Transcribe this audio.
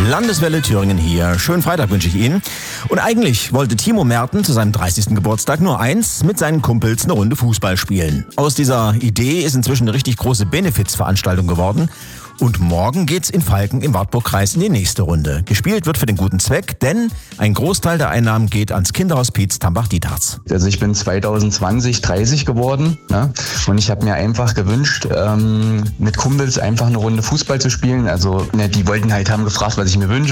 Landeswelle Thüringen hier. Schönen Freitag wünsche ich Ihnen. Und eigentlich wollte Timo Merten zu seinem 30. Geburtstag nur eins, mit seinen Kumpels eine Runde Fußball spielen. Aus dieser Idee ist inzwischen eine richtig große Benefizveranstaltung geworden. Und morgen geht's in Falken im Wartburgkreis in die nächste Runde. Gespielt wird für den guten Zweck, denn ein Großteil der Einnahmen geht ans Kinderhospiz Tambach-Dietharz. Also ich bin 2020 30 geworden, ne? Und ich habe mir einfach gewünscht, mit Kumpels einfach eine Runde Fußball zu spielen. Also die wollten halt, haben gefragt, was ich mir wünsche.